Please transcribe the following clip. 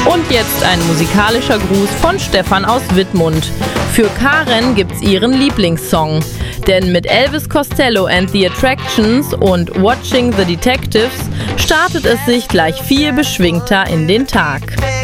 Und jetzt ein musikalischer Gruß von Stefan aus Wittmund. Für Karen gibt's ihren Lieblingssong. Denn mit Elvis Costello and the Attractions und Watching the Detectives startet es sich gleich viel beschwingter in den Tag.